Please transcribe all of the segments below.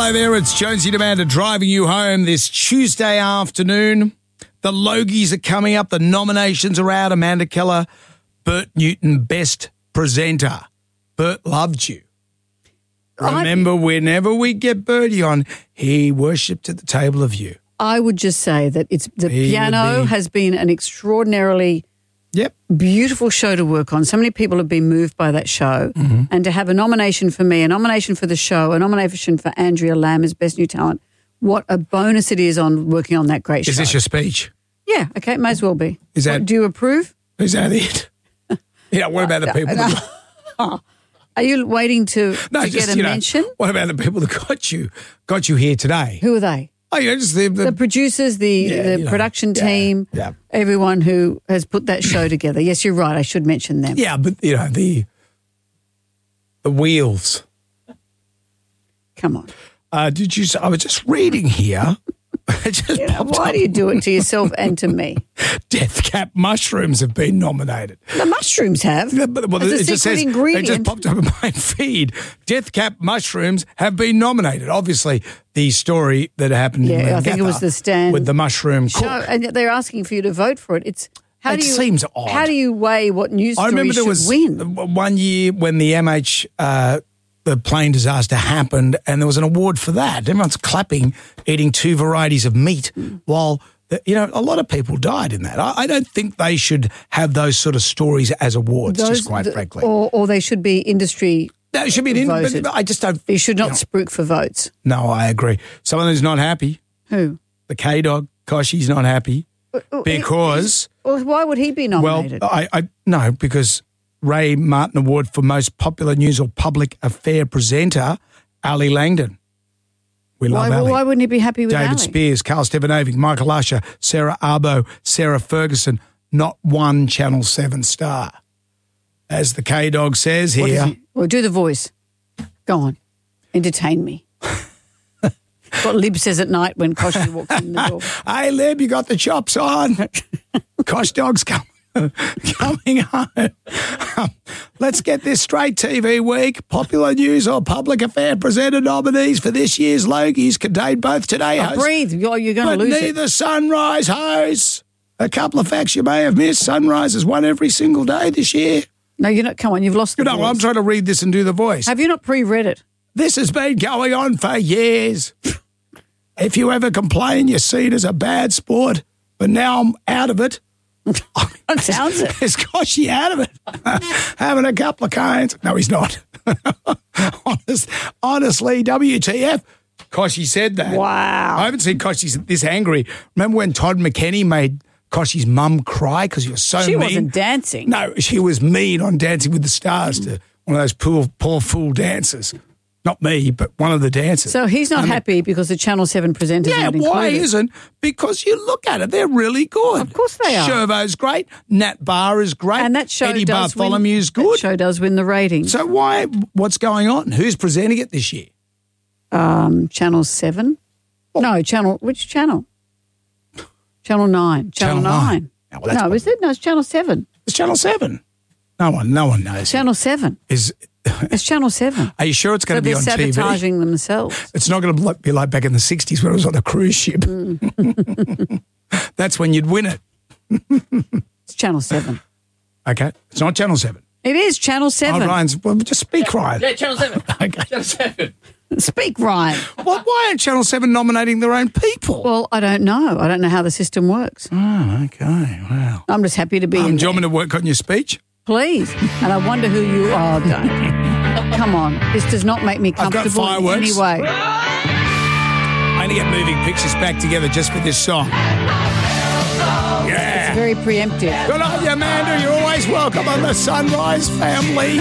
Hello there, it's Jonesy and Amanda driving you home this Tuesday afternoon. The Logies are coming up. The nominations are out. Amanda Keller, Bert Newton, Best Presenter. Bert loved you. Remember, whenever we get Bertie on, he worshipped at the table of you. I would just say that the piano has been an extraordinarily beautiful show to work on. So many people have been moved by that show. Mm-hmm. And to have a nomination for me, a nomination for the show, a nomination for Andrea Lamb as Best New Talent, what a bonus it is on working on that great show. Is this your speech? Yeah, okay, may as well be. Do you approve? Is that it? Yeah, what about the people? Are you waiting to get a mention? What about the people that got you here today? Who are they? Oh, just the producers, the production team, everyone who has put that show together. Yes, you're right. I should mention them. Yeah, but the wheels. Come on. Did you? I was just reading here. Why do you do it to yourself and to me? Death Cap mushrooms have been nominated. The mushrooms have. Yeah, but it's a secret ingredient. It just popped up in my feed. Death Cap mushrooms have been nominated. Obviously, the story that happened in I think it was the Stan with the mushroom show, cook. and they're asking for you to vote for it. It seems odd. How do you weigh what news story I remember there was win? One year when the the plane disaster happened, and there was an award for that. Everyone's clapping, eating 2 varieties of meat, while a lot of people died in that. I don't think they should have those sort of stories as awards, just quite frankly. Or they should be industry. No, it should be voted. I just don't. You should not spruik for votes. No, I agree. Someone who's not happy. Who? The K-Dog. Koshy's not happy because. Well, why would he be nominated? Well, no, because Ray Martin Award for Most Popular News or Public Affair Presenter, Ali Langdon. We love Ali. Why wouldn't he be happy with David Ali? Spears, Carl Stefanovich, Michael Usher, Sarah Arbo, Sarah Ferguson, not one Channel 7 star. As the K-Dog says here. Well, do the voice. Go on. Entertain me. What Lib says at night when Koshy walks in the door. Hey, Lib, you got the chops on. Kosh Dog's coming home. Let's get this straight, TV Week. Popular News or Public Affair Presenter nominees for this year's Logies contain both today hosts. Breathe. You're going to lose it. But neither Sunrise hosts. A couple of facts you may have missed. Sunrise has won every single day this year. No, you're not. Come on, you've lost the voice. I'm trying to read this and do the voice. Have you not pre-read it? This has been going on for years. If you ever complain, you're seen as a bad sport. But now I'm out of it. That sounds it. Is Koshy out of it? Having a couple of cones. No, he's not. Honestly, WTF? Koshy said that. Wow. I haven't seen Koshy this angry. Remember when Todd McKenney made Koshy's mum cry because he was so mean? She wasn't dancing. No, she was mean on Dancing with the Stars to one of those poor fool dancers. Not me, but one of the dancers. So he's not happy because the Channel 7 presenters are not included. Why isn't? Because you look at it, they're really good. Of course they are. Shervo's great. Nat Barr is great. And that show Eddie does Bartholomew's good. That show does win the ratings. So what's going on? Who's presenting it this year? Channel 7? No, which channel? Channel 9. Channel 9. No, is it? No, it's Channel 7. It's Channel 7. No one knows. Channel 7. It's Channel 7. Are you sure it's going to be on TV? They're sabotaging themselves. It's not going to be like back in the 60s when it was on a cruise ship. That's when you'd win it. It's Channel 7. Okay. It's not Channel 7. It is Channel 7. Oh, Ryan's, well, just speak, Ryan. Yeah, Channel 7. Okay. Channel 7. Speak, Ryan. Why aren't Channel 7 nominating their own people? Well, I don't know. I don't know how the system works. Oh, okay. Wow. I'm just happy to be in Do you want me to work on your speech? Please. And I wonder who you are, don't. Come on. This does not make me comfortable in any way. I need to get Moving Pictures back together just for this song. Yeah. It's very preemptive. Good on you, Amanda. You're always welcome on the Sunrise family.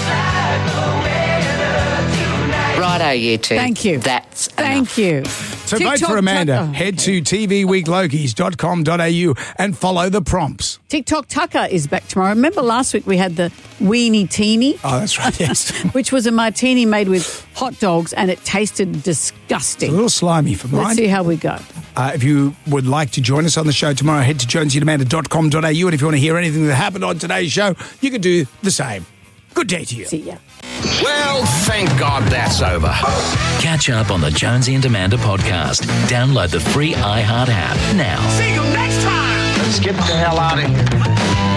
Righto, you two. Thank you. Thank you. So vote for Amanda. Head to tvweeklogies.com.au and follow the prompts. TikTok Tucker is back tomorrow. Remember last week we had the Weenie Teeny? Oh, that's right, yes. Which was a martini made with hot dogs and it tasted disgusting. It's a little slimy for mine. Let's see how we go. If you would like to join us on the show tomorrow, head to jonesyandamanda.com.au, and if you want to hear anything that happened on today's show, you can do the same. Good day to you. See ya. Well, thank God that's over. Catch up on the Jonesy and Amanda podcast. Download the free iHeart app now. See you next time. Let's get the hell out of here.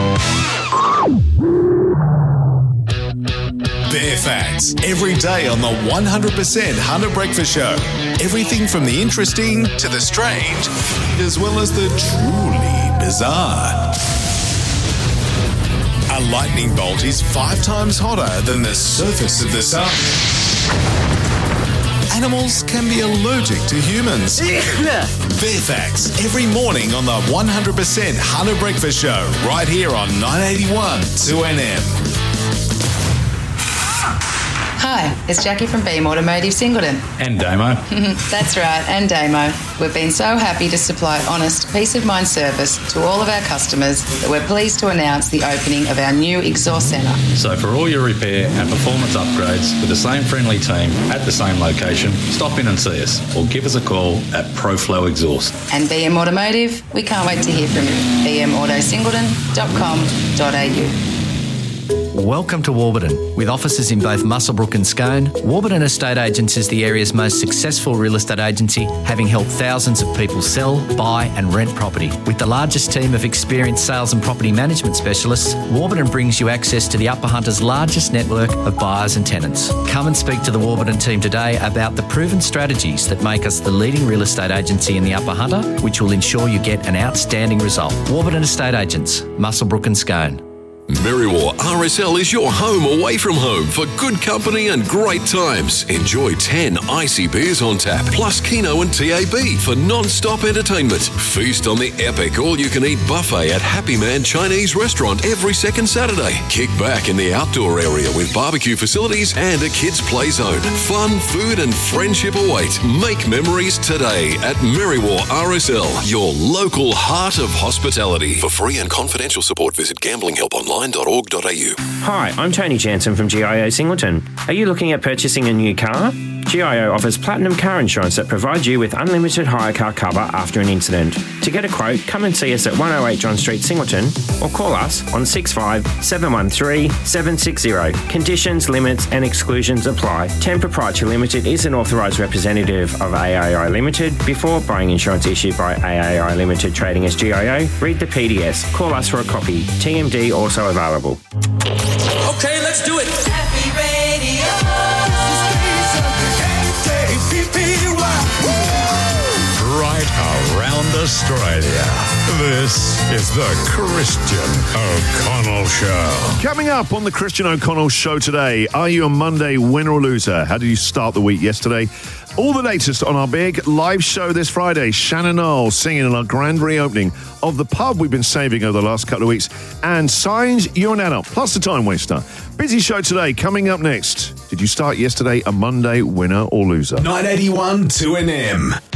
Bare Facts, every day on the 100% Hunter Breakfast Show. Everything from the interesting to the strange, as well as the truly bizarre. A lightning bolt is 5 times hotter than the surface of the sun. Animals can be allergic to humans. Bare Facts, every morning on the 100% Hunter Breakfast Show, right here on 981 2NM. Hi, it's Jackie from Beam Automotive Singleton. And Damo. That's right, and Damo. We've been so happy to supply honest, peace of mind service to all of our customers that we're pleased to announce the opening of our new exhaust centre. So for all your repair and performance upgrades with the same friendly team at the same location, stop in and see us or give us a call at ProFlow Exhaust. And BM Automotive, we can't wait to hear from you. bmautosingleton.com.au. Welcome to Warburton. With offices in both Muswellbrook and Scone, Warburton Estate Agents is the area's most successful real estate agency, having helped thousands of people sell, buy and rent property. With the largest team of experienced sales and property management specialists, Warburton brings you access to the Upper Hunter's largest network of buyers and tenants. Come and speak to the Warburton team today about the proven strategies that make us the leading real estate agency in the Upper Hunter, which will ensure you get an outstanding result. Warburton Estate Agents, Muswellbrook and Scone. Merriwar RSL is your home away from home for good company and great times. Enjoy 10 icy beers on tap, plus Keno and TAB for non-stop entertainment. Feast on the epic all-you-can-eat buffet at Happy Man Chinese Restaurant every second Saturday. Kick back in the outdoor area with barbecue facilities and a kids' play zone. Fun, food and friendship await. Make memories today at Merriwar RSL, your local heart of hospitality. For free and confidential support, visit gamblinghelponline.org.au. Hi, I'm Tony Jansen from GIO Singleton. Are you looking at purchasing a new car? GIO offers platinum car insurance that provides you with unlimited hire car cover after an incident. To get a quote, come and see us at 108 John Street, Singleton, or call us on 65 713 760. Conditions, limits and exclusions apply. 10 Proprietary Limited is an authorised representative of AAI Limited. Before buying insurance issued by AAI Limited trading as GIO, read the PDS. Call us for a copy. TMD also available. Okay, let's do it. Happy Radio. Right around Australia. This is the Christian O'Connell Show. Coming up on the Christian O'Connell Show today, are you a Monday winner or loser? How did you start the week yesterday? All the latest on our big live show this Friday. Shannon Knoll singing in our grand reopening of the pub we've been saving over the last couple of weeks. And Signs, You're an Adult, plus the Time Waster. Busy show today. Coming up next. Did you start yesterday a Monday winner or loser? 981 2NM.